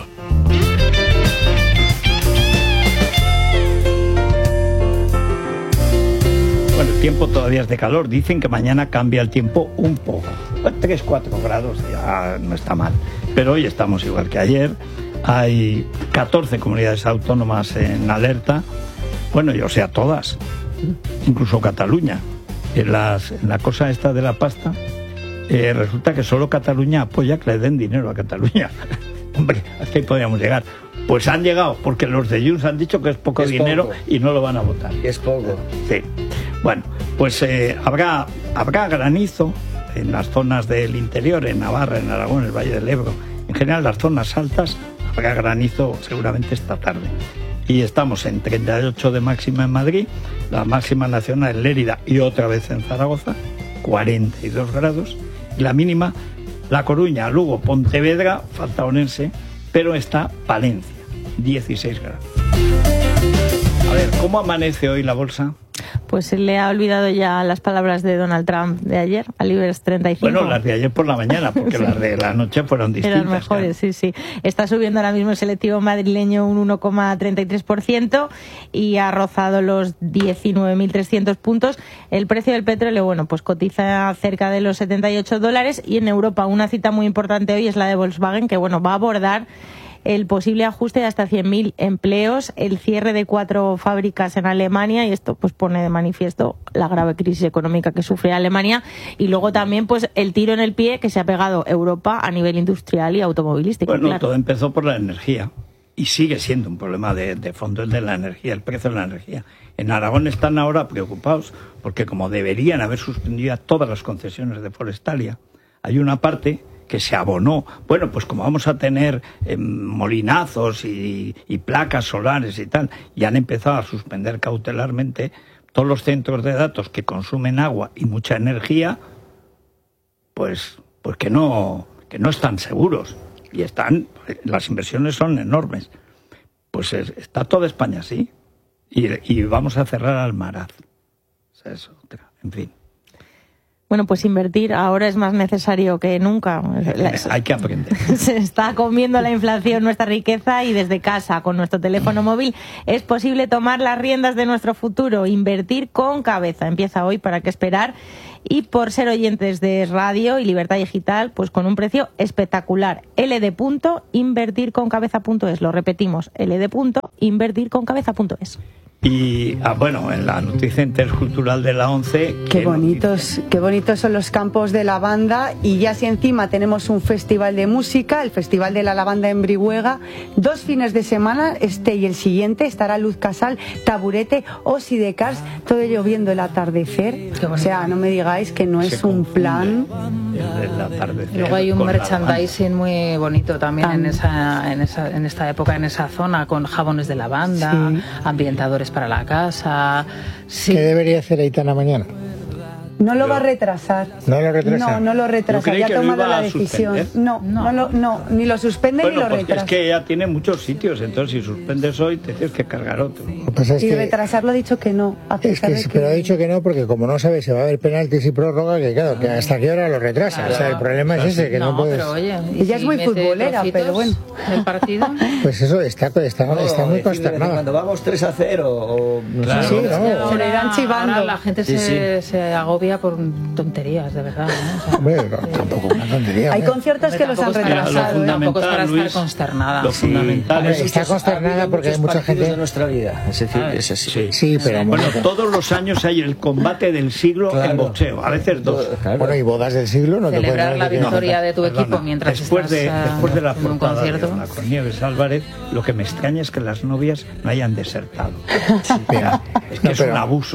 Speaker 1: Bueno, el tiempo todavía es de calor. Dicen que mañana cambia el tiempo un poco. tres, cuatro grados ya no está mal. Pero hoy estamos igual que ayer. Hay catorce comunidades autónomas en alerta. Bueno, yo sé a todas. Incluso Cataluña. En, las, en la cosa esta de la pasta, eh, resulta que solo Cataluña apoya que le den dinero a Cataluña. Hombre, hasta ahí podríamos llegar. Pues han llegado, porque los de Junts han dicho que es poco es dinero poco. Y no lo van a votar.
Speaker 2: Es poco.
Speaker 1: Sí. Bueno, pues eh, habrá, habrá granizo en las zonas del interior, en Navarra, en Aragón, en el Valle del Ebro. En general, las zonas altas habrá granizo seguramente esta tarde. Y estamos en treinta y ocho de máxima en Madrid, la máxima nacional en Lérida y otra vez en Zaragoza, cuarenta y dos grados. Y la mínima, La Coruña, Lugo, Pontevedra, falta Orense, pero está Palencia, dieciséis grados. A ver, ¿cómo amanece hoy la bolsa?
Speaker 5: Pues se le ha olvidado ya las palabras de Donald Trump de ayer, al IBEX treinta y cinco.
Speaker 1: Bueno, las de ayer por la mañana, porque sí. Las de la noche fueron distintas.
Speaker 5: Eran mejores,
Speaker 1: claro.
Speaker 5: sí, sí. Está subiendo ahora mismo el selectivo madrileño un uno coma treinta y tres por ciento y ha rozado los diecinueve mil trescientos puntos. El precio del petróleo, bueno, pues cotiza cerca de los setenta y ocho dólares, y en Europa una cita muy importante hoy es la de Volkswagen, que bueno, va a abordar el posible ajuste de hasta cien mil empleos, el cierre de cuatro fábricas en Alemania, y esto pues pone de manifiesto la grave crisis económica que sufre Alemania, y luego también pues el tiro en el pie que se ha pegado Europa a nivel industrial y automovilístico.
Speaker 1: Bueno,
Speaker 5: claro.
Speaker 1: Todo empezó por la energía y sigue siendo un problema de, de fondo el de la energía, el precio de la energía. En Aragón están ahora preocupados porque como deberían haber suspendido ya todas las concesiones de Forestalia, hay una parte que se abonó. Bueno, pues como vamos a tener eh, molinazos y, y placas solares y tal, y han empezado a suspender cautelarmente todos los centros de datos que consumen agua y mucha energía, pues, pues que no, que no están seguros. Y están, las inversiones son enormes. Pues es, está toda España así. Y, y vamos a cerrar Almaraz. O sea, eso, en fin.
Speaker 5: Bueno, pues invertir ahora es más necesario que nunca.
Speaker 1: Hay que aprender.
Speaker 5: Se está comiendo la inflación nuestra riqueza, y desde casa, con nuestro teléfono móvil, es posible tomar las riendas de nuestro futuro, invertir con cabeza. Empieza hoy, ¿para qué esperar? Y por ser oyentes de radio y Libertad Digital, pues con un precio espectacular. L D punto invertir con cabeza punto es. Lo repetimos, L D punto invertir con cabeza punto es.
Speaker 1: Y ah, bueno, en la noticia intercultural de la ONCE...
Speaker 6: Qué bonitos, qué bonitos son los campos de lavanda, y ya si encima tenemos un festival de música, el Festival de la Lavanda en Brihuega, dos fines de semana, este y el siguiente, estará Luz Casal, Taburete o Sidecars, todo ello viendo el atardecer. O sea, no me digáis que no es un plan...
Speaker 1: El atardecer.
Speaker 4: Luego hay un merchandising muy bonito también ah. en, esa, en, esa, en esta época, en esa zona, con jabones de lavanda, sí. ambientadores para la casa. Sí.
Speaker 3: ¿Qué debería hacer Aitana mañana?
Speaker 6: No lo va a retrasar.
Speaker 3: No lo retrasa.
Speaker 6: No, no lo retrasa. Ya ha tomado la decisión. No, no, no, no, ni lo suspende
Speaker 1: bueno,
Speaker 6: ni lo
Speaker 1: pues
Speaker 6: retrasa.
Speaker 1: Es que ella tiene muchos sitios, entonces si suspendes hoy te tienes que cargar otro.
Speaker 3: Pues es
Speaker 6: y
Speaker 3: que,
Speaker 6: retrasarlo ha dicho que no.
Speaker 3: Es que, que, pero ha dicho que no porque como no sabe si va a haber penaltis y prórroga, que claro, que hasta qué hora lo retrasa. Claro. O sea, el problema es ese, que no, no puedes...
Speaker 4: Pero oye,
Speaker 6: ella es muy futbolera, pero bueno.
Speaker 4: ¿El partido?
Speaker 3: Pues eso, está, está, no, está muy consternada.
Speaker 2: Cuando vamos tres a cero o... No
Speaker 3: claro.
Speaker 2: sé,
Speaker 3: sí, no.
Speaker 6: Se le irán chivando.
Speaker 4: Ahora la gente
Speaker 2: sí,
Speaker 4: se,
Speaker 2: sí.
Speaker 4: se agobia por tonterías, de verdad. ¿no? O sea,
Speaker 3: hombre, no, tampoco una tontería.
Speaker 6: Hay conciertos que los han retrasado.
Speaker 4: Tampoco es para estar consternada.
Speaker 1: Lo fundamental
Speaker 3: es... Está consternada porque hay mucha gente...
Speaker 2: de nuestra vida. Es decir,
Speaker 1: ah,
Speaker 2: es así.
Speaker 1: Sí,
Speaker 3: sí pero...
Speaker 1: Bueno, todos los años hay el combate del siglo claro. en boxeo. A veces dos.
Speaker 3: Claro. Bueno, y bodas del siglo no
Speaker 4: celebrar
Speaker 3: te
Speaker 4: la victoria no, de tu equipo
Speaker 1: perdona.
Speaker 4: mientras
Speaker 1: después
Speaker 4: estás
Speaker 1: de, después de la
Speaker 4: en un concierto.
Speaker 1: De con Nieves Álvarez, lo que me extraña es que las novias no hayan desertado. Sí, pero, es que no, es pero, un abuso.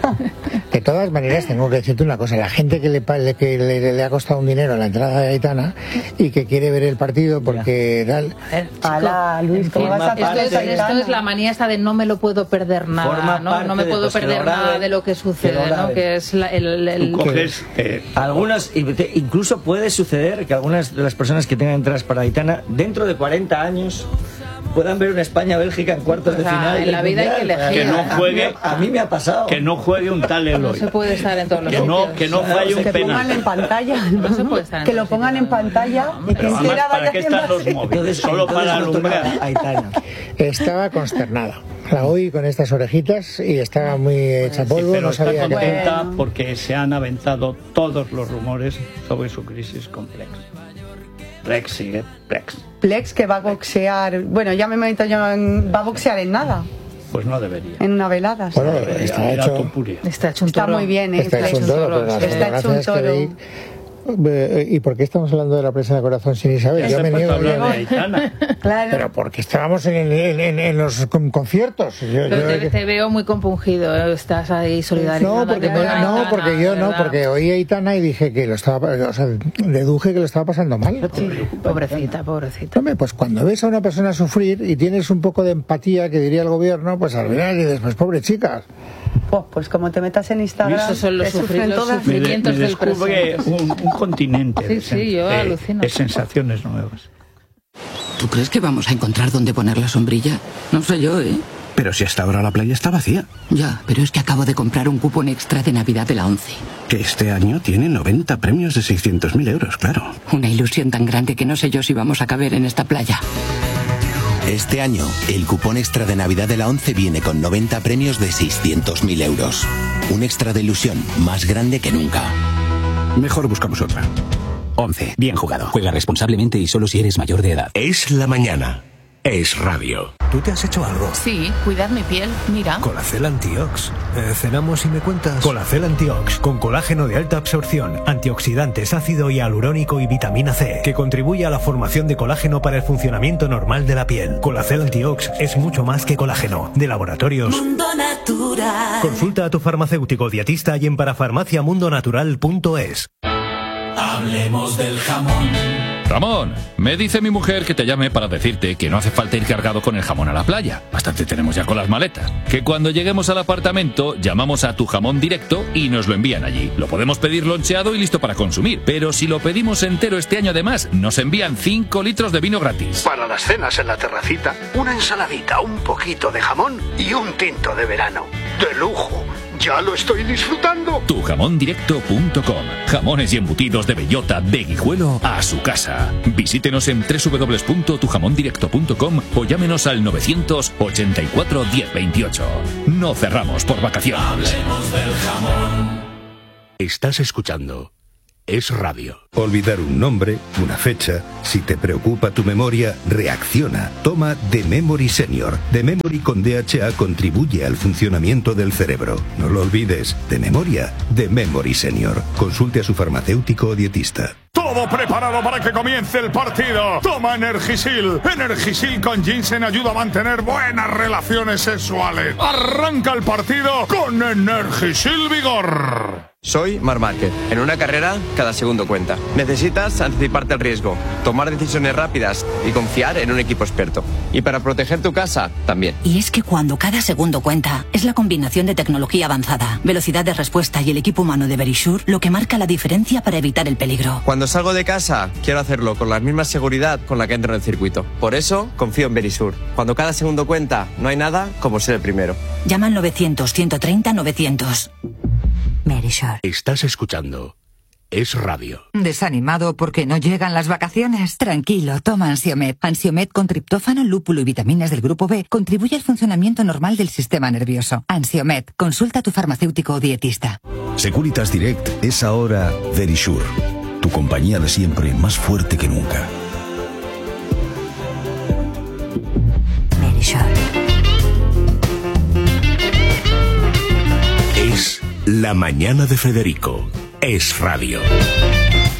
Speaker 3: De todas maneras, tengo que decirte una cosa. La gente que le, que le, le ha costado un dinero la entrada de Aitana y que quiere ver el partido porque tal...
Speaker 6: Ala, Luis, ¿cómo vas a
Speaker 4: esto, es, esto es la manía esta de no me lo puedo perder nada, ¿no? No me puedo de, perder nada grave, de lo que sucede, que ¿no? Que es la, el... el
Speaker 1: coges,
Speaker 2: eh, algunas, incluso puede suceder que algunas de las personas que tengan entradas para Aitana, dentro de cuarenta años... puedan ver una España-Bélgica en cuartos de final.
Speaker 4: En la vida hay que elegir.
Speaker 1: Que no juegue,
Speaker 2: a mí me ha pasado.
Speaker 1: Que no juegue un tal Eloy.
Speaker 4: No se puede estar en todos los
Speaker 1: que no, que no falle un
Speaker 6: penal. Que pongan en pantalla. No se puede estar en que lo pongan en pantalla y que quiera
Speaker 1: ¿para qué están los móviles? Solo para alumbrar.
Speaker 3: Estaba consternada. La oí con estas orejitas y estaba muy hecha polvo.
Speaker 1: Sí, pero
Speaker 3: no sabía
Speaker 1: está contenta
Speaker 3: que...
Speaker 1: porque se han aventado todos los rumores sobre su crisis compleja. Plex sigue, Plex.
Speaker 6: Plex que va a boxear, bueno, ya me meto yo en, va a boxear en nada.
Speaker 1: Pues no debería.
Speaker 6: En una velada.
Speaker 3: Bueno, debería. Está, hecho,
Speaker 4: está hecho un toro.
Speaker 6: Está muy bien, ¿eh?
Speaker 3: Está, está hecho un toro. toro.
Speaker 6: Está hecho un toro.
Speaker 3: ¿Y por qué estamos hablando de la prensa de corazón sin Isabel? Yo me niego.
Speaker 1: De Aitana.
Speaker 6: Claro.
Speaker 3: Pero porque estábamos en, en, en, en los conciertos. Yo,
Speaker 4: Pero
Speaker 3: yo,
Speaker 4: te, te veo muy compungido, ¿eh? Estás ahí solidario.
Speaker 3: No, porque, no, no, porque yo no, porque oí a Aitana y dije que lo estaba, o sea, deduje que lo estaba pasando mal.
Speaker 4: Sí, pobrecita, pobrecita.
Speaker 3: Hombre, pues cuando ves a una persona sufrir y tienes un poco de empatía, que diría el gobierno, pues al final y después, pobres chicas.
Speaker 6: Oh, pues como te metas en Instagram,
Speaker 4: esos son los, sufrir, los sufrimientos
Speaker 1: me, me
Speaker 4: del presente.
Speaker 1: Un, un continente
Speaker 4: sí,
Speaker 1: de,
Speaker 4: sí, yo
Speaker 1: de,
Speaker 4: alucino.
Speaker 1: de sensaciones nuevas.
Speaker 8: ¿Tú crees que vamos a encontrar dónde poner la sombrilla? No sé yo, ¿eh? Pero si hasta ahora la playa está vacía.
Speaker 19: Ya, pero es que acabo de comprar un cupón extra de Navidad de la ONCE.
Speaker 8: Que este año tiene noventa premios de seiscientos mil euros, claro.
Speaker 19: Una ilusión tan grande que no sé yo si vamos a caber en esta playa.
Speaker 10: Este año, el cupón extra de Navidad de la ONCE viene con noventa premios de seiscientos mil euros. Un extra de ilusión más grande que nunca.
Speaker 8: Mejor buscamos otra. ONCE, bien jugado.
Speaker 17: Juega responsablemente y solo si eres mayor de edad.
Speaker 7: Es la mañana. Es radio.
Speaker 9: ¿Tú te has hecho algo?
Speaker 11: Sí, cuidar mi piel, mira.
Speaker 9: Colacel Antiox. Eh, ¿Cenamos y me cuentas? Colacel Antiox, con colágeno de alta absorción, antioxidantes, ácido hialurónico y vitamina C, que contribuye a la formación de colágeno para el funcionamiento normal de la piel. Colacel Antiox es mucho más que colágeno. De laboratorios
Speaker 14: Mundo Natural.
Speaker 9: Consulta a tu farmacéutico dietista y en parafarmacia mundo natural punto es.
Speaker 18: Hablemos del jamón. Ramón, me dice mi mujer que te llame para decirte que no hace falta ir cargado con el jamón a la playa. Bastante tenemos ya con las maletas. Que cuando lleguemos al apartamento, llamamos a Tu Jamón Directo y nos lo envían allí. Lo podemos pedir loncheado y listo para consumir. Pero si lo pedimos entero este año además, nos envían cinco litros de vino gratis.
Speaker 8: Para las cenas en la terracita, una ensaladita, un poquito de jamón y un tinto de verano. ¡De lujo! ¡Ya lo estoy disfrutando!
Speaker 18: tu jamón directo punto com. Jamones y embutidos de bellota de Guijuelo a su casa. Visítenos en doble u doble u doble u punto tu jamón directo punto com o llámenos al novecientos ochenta y cuatro diez veintiocho. No cerramos por vacaciones. Hablemos del jamón.
Speaker 7: Estás escuchando Es Radio. Olvidar un nombre, una fecha. Si te preocupa tu memoria, reacciona. Toma The Memory Senior. The Memory con D H A contribuye al funcionamiento del cerebro. No lo olvides. De memoria, The Memory Senior. Consulte a su farmacéutico o dietista.
Speaker 25: Todo preparado para que comience el partido. Toma Energisil. Energisil con ginseng ayuda a mantener buenas relaciones sexuales. Arranca el partido con Energisil Vigor.
Speaker 26: Soy Marc Márquez. En una carrera, cada segundo cuenta. Necesitas anticiparte al riesgo, tomar decisiones rápidas y confiar en un equipo experto. Y para proteger tu casa, también.
Speaker 12: Y es que cuando cada segundo cuenta, es la combinación de tecnología avanzada, velocidad de respuesta y el equipo humano de Verisure lo que marca la diferencia para evitar el peligro.
Speaker 26: Cuando salgo de casa, quiero hacerlo con la misma seguridad con la que entro en el circuito. Por eso, confío en Verisure. Cuando cada segundo cuenta, no hay nada como ser el primero.
Speaker 12: Llama al novecientos, ciento treinta, novecientos. Verisure.
Speaker 7: Estás escuchando Es Radio.
Speaker 27: ¿Desanimado porque no llegan las vacaciones? Tranquilo, toma Ansiomed. Ansiomed con triptófano, lúpulo y vitaminas del grupo B contribuye al funcionamiento normal del sistema nervioso. Ansiomed, consulta a tu farmacéutico o dietista.
Speaker 28: Securitas Direct es ahora Verisure, tu compañía de siempre más fuerte que nunca.
Speaker 12: Verisure.
Speaker 7: Es La Mañana de Federico. Es Radio.